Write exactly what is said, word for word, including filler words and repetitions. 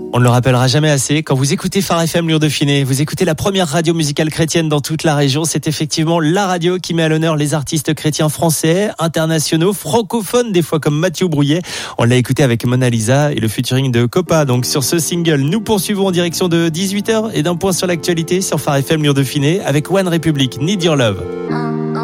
On ne le rappellera jamais assez, quand vous écoutez Phare F M Lyon Dauphiné, vous écoutez la première radio musicale chrétienne dans toute la région. C'est effectivement la radio qui met à l'honneur les artistes chrétiens français, internationaux, francophones, des fois comme Mathieu Brouillet. On l'a écouté avec Mona Lisa et le featuring de Copa. Donc sur ce single, nous poursuivons en direction de dix-huit heures et d'un point sur l'actualité sur Phare F M Lyon Dauphiné avec One Republic, Need Your Love.